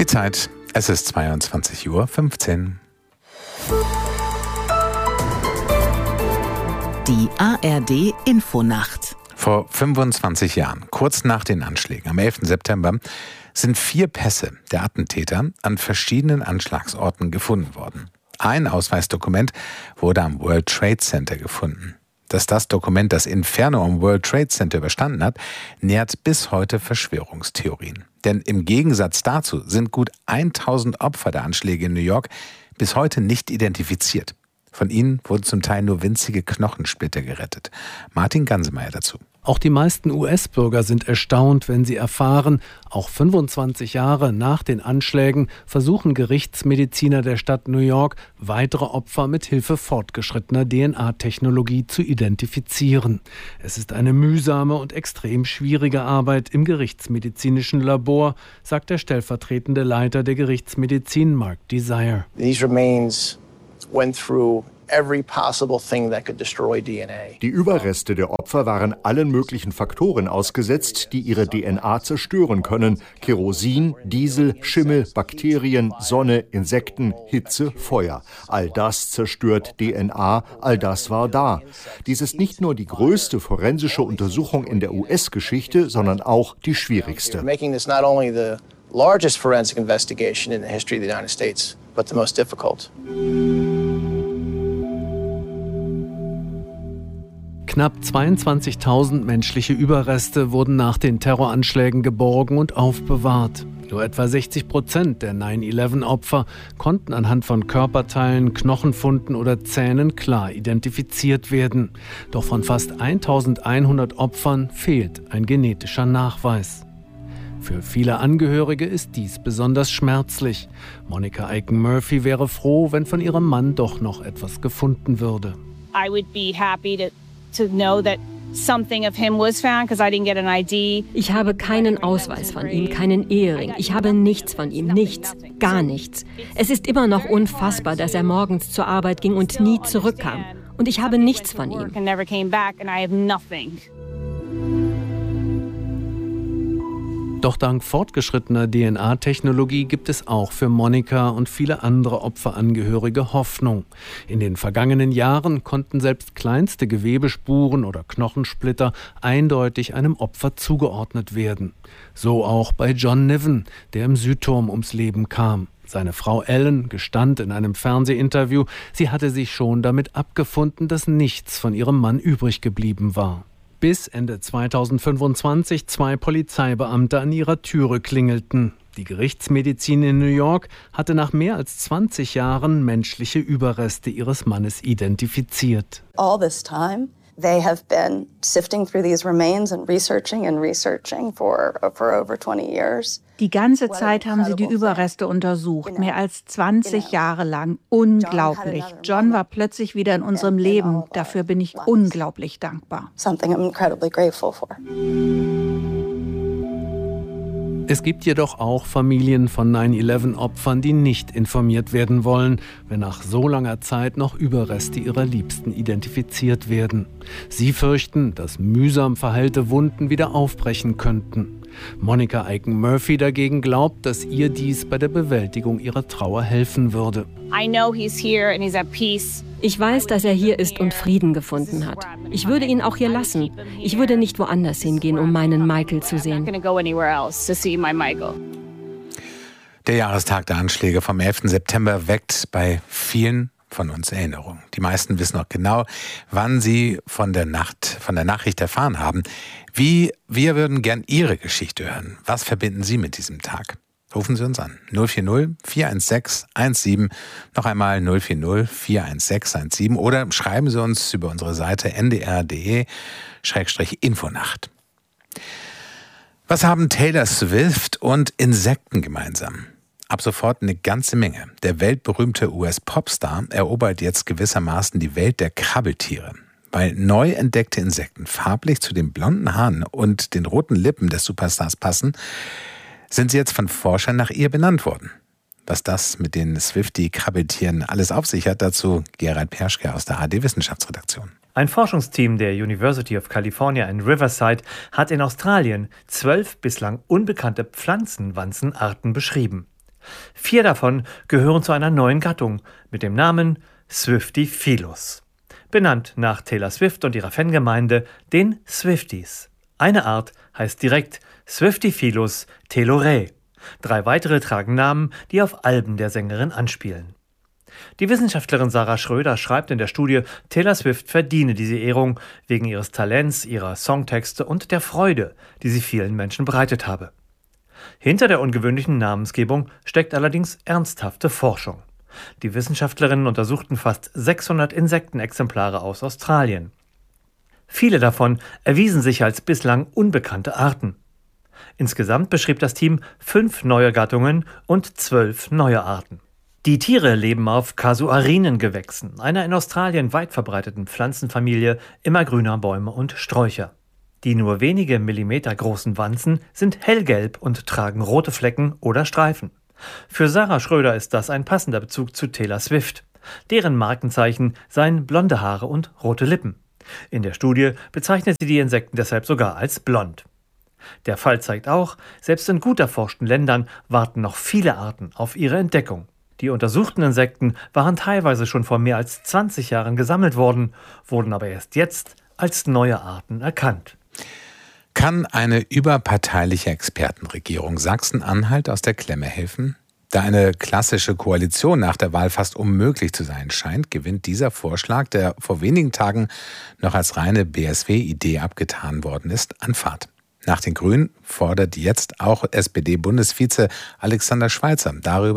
Die Zeit, es ist 22:15 Uhr. Die ARD Infonacht. Vor 25 Jahren, kurz nach den Anschlägen am 11. September, sind 4 Pässe der Attentäter an verschiedenen Anschlagsorten gefunden worden. Ein Ausweisdokument wurde am World Trade Center gefunden. Dass das Dokument das Inferno am World Trade Center überstanden hat, nährt bis heute Verschwörungstheorien. Denn im Gegensatz dazu sind gut 1000 Opfer der Anschläge in New York bis heute nicht identifiziert. Von ihnen wurden zum Teil nur winzige Knochensplitter gerettet. Martin Gansemeyer dazu. Auch die meisten US-Bürger sind erstaunt, wenn sie erfahren, auch 25 Jahre nach den Anschlägen versuchen Gerichtsmediziner der Stadt New York, weitere Opfer mit Hilfe fortgeschrittener DNA-Technologie zu identifizieren. Es ist eine mühsame und extrem schwierige Arbeit im gerichtsmedizinischen Labor, sagt der stellvertretende Leiter der Gerichtsmedizin, Mark Desire. These remains went through every possible thing that could destroy DNA. Die Überreste der Opfer waren allen möglichen Faktoren ausgesetzt, die ihre DNA zerstören können. Kerosin, Diesel, Schimmel, Bakterien, Sonne, Insekten, Hitze, Feuer. All das zerstört DNA, all das war da. Dies ist nicht nur die größte forensische Untersuchung in der US-Geschichte, sondern auch die schwierigste. Making this not only the largest forensic investigation in the history of the United States, but the most difficult. Knapp 22.000 menschliche Überreste wurden nach den Terroranschlägen geborgen und aufbewahrt. Nur etwa 60% der 9/11-Opfer konnten anhand von Körperteilen, Knochenfunden oder Zähnen klar identifiziert werden. Doch von fast 1.100 Opfern fehlt ein genetischer Nachweis. Für viele Angehörige ist dies besonders schmerzlich. Monica Aiken-Murphy wäre froh, wenn von ihrem Mann doch noch etwas gefunden würde. I would be happy to know that something of him was found, because I didn't get an ID. Ich habe keinen Ausweis von ihm, keinen Ehering. Ich habe nichts von ihm, nichts, gar nichts. Es ist immer noch unfassbar, dass er morgens zur Arbeit ging und nie zurückkam. Und ich habe nichts von ihm. Doch dank fortgeschrittener DNA-Technologie gibt es auch für Monica und viele andere Opferangehörige Hoffnung. In den vergangenen Jahren konnten selbst kleinste Gewebespuren oder Knochensplitter eindeutig einem Opfer zugeordnet werden. So auch bei John Niven, der im Südturm ums Leben kam. Seine Frau Ellen gestand in einem Fernsehinterview, sie hatte sich schon damit abgefunden, dass nichts von ihrem Mann übrig geblieben war. Bis Ende 2025 2 Polizeibeamte an ihrer Türe klingelten. Die Gerichtsmedizin in New York hatte nach mehr als 20 Jahren menschliche Überreste ihres Mannes identifiziert. All this time they have been sifting through these remains and researching for over 20 years. Die ganze Zeit haben sie die Überreste untersucht, mehr als 20 Jahre lang. Unglaublich. John war plötzlich wieder in unserem Leben. Dafür bin ich unglaublich dankbar. Something I'm incredibly grateful for. Es gibt jedoch auch Familien von 9/11-Opfern, die nicht informiert werden wollen, wenn nach so langer Zeit noch Überreste ihrer Liebsten identifiziert werden. Sie fürchten, dass mühsam verheilte Wunden wieder aufbrechen könnten. Monica Aiken-Murphy dagegen glaubt, dass ihr dies bei der Bewältigung ihrer Trauer helfen würde. Ich weiß, dass er hier ist und Frieden gefunden hat. Ich würde ihn auch hier lassen. Ich würde nicht woanders hingehen, um meinen Michael zu sehen. Der Jahrestag der Anschläge vom 11. September weckt bei vielen von uns Erinnerungen. Die meisten wissen noch genau, wann sie von der Nachricht erfahren haben. Wir würden gern Ihre Geschichte hören. Was verbinden Sie mit diesem Tag? Rufen Sie uns an. 040 416 17, noch einmal 040 416 17 oder schreiben Sie uns über unsere Seite ndr.de/Infonacht. Was haben Taylor Swift und Insekten gemeinsam? Ab sofort eine ganze Menge. Der weltberühmte US-Popstar erobert jetzt gewissermaßen die Welt der Krabbeltiere. Weil neu entdeckte Insekten farblich zu den blonden Haaren und den roten Lippen des Superstars passen, sind sie jetzt von Forschern nach ihr benannt worden. Was das mit den Swiftie-Krabbeltieren alles auf sich hat, dazu Gerald Perschke aus der ARD-Wissenschaftsredaktion. Ein Forschungsteam der University of California in Riverside hat in Australien 12 bislang unbekannte Pflanzenwanzenarten beschrieben. 4 davon gehören zu einer neuen Gattung mit dem Namen Swiftyphilos. Benannt nach Taylor Swift und ihrer Fangemeinde, den Swifties. Eine Art heißt direkt Swiftyphilos telorae. 3 weitere tragen Namen, die auf Alben der Sängerin anspielen. Die Wissenschaftlerin Sarah Schröder schreibt in der Studie, Taylor Swift verdiene diese Ehrung wegen ihres Talents, ihrer Songtexte und der Freude, die sie vielen Menschen bereitet habe. Hinter der ungewöhnlichen Namensgebung steckt allerdings ernsthafte Forschung. Die Wissenschaftlerinnen untersuchten fast 600 Insektenexemplare aus Australien. Viele davon erwiesen sich als bislang unbekannte Arten. Insgesamt beschrieb das Team 5 neue Gattungen und 12 neue Arten. Die Tiere leben auf Casuarinengewächsen, einer in Australien weit verbreiteten Pflanzenfamilie immergrüner Bäume und Sträucher. Die nur wenige Millimeter großen Wanzen sind hellgelb und tragen rote Flecken oder Streifen. Für Sarah Schröder ist das ein passender Bezug zu Taylor Swift. Deren Markenzeichen seien blonde Haare und rote Lippen. In der Studie bezeichnet sie die Insekten deshalb sogar als blond. Der Fall zeigt auch, selbst in gut erforschten Ländern warten noch viele Arten auf ihre Entdeckung. Die untersuchten Insekten waren teilweise schon vor mehr als 20 Jahren gesammelt worden, wurden aber erst jetzt als neue Arten erkannt. Kann eine überparteiliche Expertenregierung Sachsen-Anhalt aus der Klemme helfen? Da eine klassische Koalition nach der Wahl fast unmöglich zu sein scheint, gewinnt dieser Vorschlag, der vor wenigen Tagen noch als reine BSW-Idee abgetan worden ist, an Fahrt. Nach den Grünen fordert jetzt auch SPD-Bundesvize Alexander Schweitzer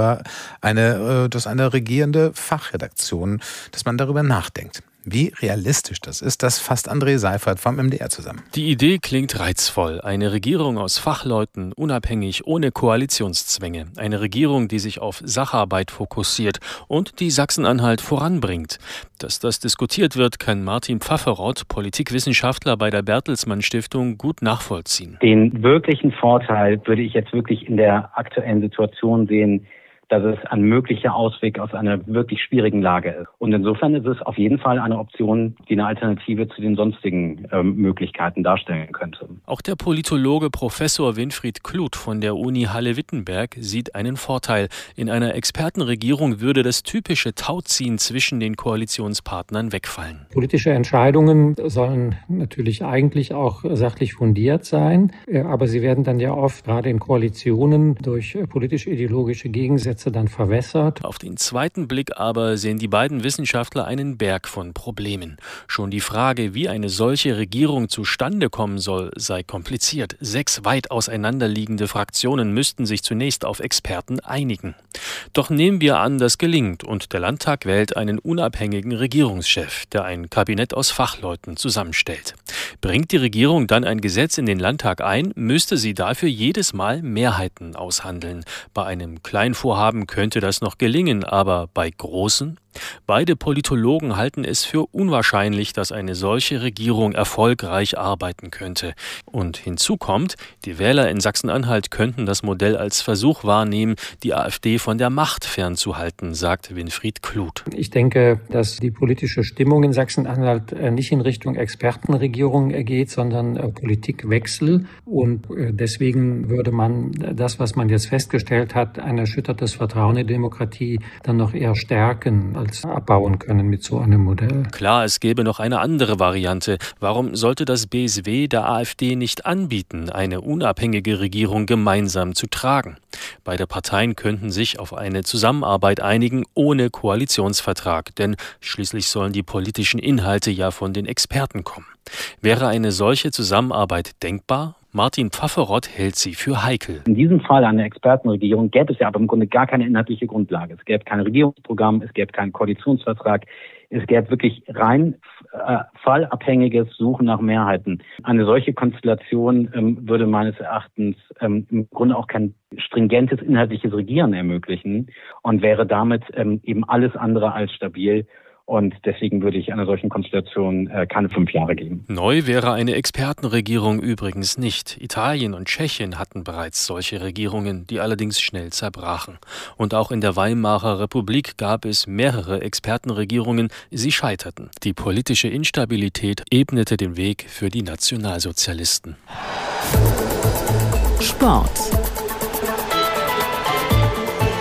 dass eine regierende Fachredaktion, dass man darüber nachdenkt. Wie realistisch das ist, das fasst André Seifert vom MDR zusammen. Die Idee klingt reizvoll. Eine Regierung aus Fachleuten, unabhängig, ohne Koalitionszwänge. Eine Regierung, die sich auf Sacharbeit fokussiert und die Sachsen-Anhalt voranbringt. Dass das diskutiert wird, kann Martin Pfafferott, Politikwissenschaftler bei der Bertelsmann Stiftung, gut nachvollziehen. Den wirklichen Vorteil würde ich jetzt wirklich in der aktuellen Situation sehen, dass es ein möglicher Ausweg aus einer wirklich schwierigen Lage ist. Und insofern ist es auf jeden Fall eine Option, die eine Alternative zu den sonstigen Möglichkeiten darstellen könnte. Auch der Politologe Professor Winfried Kluth von der Uni Halle-Wittenberg sieht einen Vorteil. In einer Expertenregierung würde das typische Tauziehen zwischen den Koalitionspartnern wegfallen. Politische Entscheidungen sollen natürlich eigentlich auch sachlich fundiert sein, aber sie werden dann ja oft gerade in Koalitionen durch politisch-ideologische Gegensätze dann verwässert. Auf den zweiten Blick aber sehen die beiden Wissenschaftler einen Berg von Problemen. Schon die Frage, wie eine solche Regierung zustande kommen soll, sei kompliziert. 6 weit auseinanderliegende Fraktionen müssten sich zunächst auf Experten einigen. Doch nehmen wir an, das gelingt und der Landtag wählt einen unabhängigen Regierungschef, der ein Kabinett aus Fachleuten zusammenstellt. Bringt die Regierung dann ein Gesetz in den Landtag ein, müsste sie dafür jedes Mal Mehrheiten aushandeln. Bei einem Kleinvorhaben könnte das noch gelingen, aber bei großen? Beide Politologen halten es für unwahrscheinlich, dass eine solche Regierung erfolgreich arbeiten könnte. Und hinzu kommt, die Wähler in Sachsen-Anhalt könnten das Modell als Versuch wahrnehmen, die AfD von der Macht fernzuhalten, sagt Winfried Kluth. Ich denke, dass die politische Stimmung in Sachsen-Anhalt nicht in Richtung Expertenregierung geht, sondern Politikwechsel. Und deswegen würde man das, was man jetzt festgestellt hat, ein erschüttertes Vertrauen in Demokratie, dann noch eher stärken als abbauen können mit so einem Modell. Klar, es gäbe noch eine andere Variante. Warum sollte das BSW der AfD nicht anbieten, eine unabhängige Regierung gemeinsam zu tragen? Beide Parteien könnten sich auf eine Zusammenarbeit einigen ohne Koalitionsvertrag, denn schließlich sollen die politischen Inhalte ja von den Experten kommen. Wäre eine solche Zusammenarbeit denkbar? Martin Pfafferott hält sie für heikel. In diesem Fall einer Expertenregierung gäbe es ja aber im Grunde gar keine inhaltliche Grundlage. Es gäbe kein Regierungsprogramm, es gäbe keinen Koalitionsvertrag. Es gäbe wirklich rein fallabhängiges Suchen nach Mehrheiten. Eine solche Konstellation würde meines Erachtens im Grunde auch kein stringentes inhaltliches Regieren ermöglichen und wäre damit eben alles andere als stabil. Und deswegen würde ich einer solchen Konstellation keine 5 Jahre geben. Neu wäre eine Expertenregierung übrigens nicht. Italien und Tschechien hatten bereits solche Regierungen, die allerdings schnell zerbrachen. Und auch in der Weimarer Republik gab es mehrere Expertenregierungen, sie scheiterten. Die politische Instabilität ebnete den Weg für die Nationalsozialisten. Sport.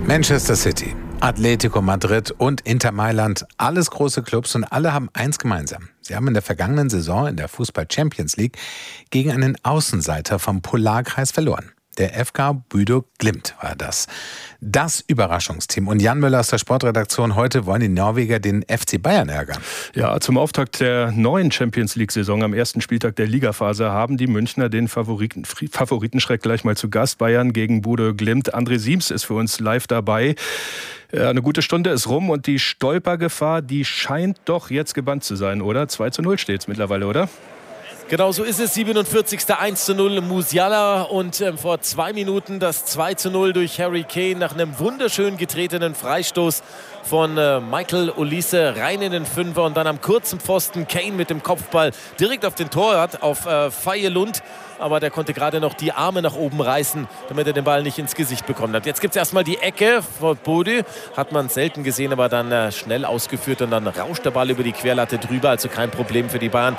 Manchester City, Atletico Madrid und Inter Mailand, alles große Clubs und alle haben eins gemeinsam. Sie haben in der vergangenen Saison in der Fußball-Champions League gegen einen Außenseiter vom Polarkreis verloren. Der FK Bodø Glimt war das. Das Überraschungsteam. Und Jan Müller aus der Sportredaktion. Heute wollen die Norweger den FC Bayern ärgern. Ja, zum Auftakt der neuen Champions-League-Saison am ersten Spieltag der Ligaphase haben die Münchner den Favoritenschreck gleich mal zu Gast. Bayern gegen Bodø Glimt. André Siems ist für uns live dabei. Eine gute Stunde ist rum und die Stolpergefahr, die scheint doch jetzt gebannt zu sein, oder? 2:0 steht es mittlerweile, oder? Genau so ist es, 47. 1:0 Musiala und vor 2 Minuten das 2:0 durch Harry Kane nach einem wunderschön getretenen Freistoß von Michael Olise rein in den Fünfer und dann am kurzen Pfosten Kane mit dem Kopfball direkt auf den Torwart, auf Fejelund. Aber der konnte gerade noch die Arme nach oben reißen, damit er den Ball nicht ins Gesicht bekommen hat. Jetzt gibt es erstmal die Ecke von Bodø. Hat man selten gesehen, aber dann schnell ausgeführt und dann rauscht der Ball über die Querlatte drüber. Also kein Problem für die Bayern.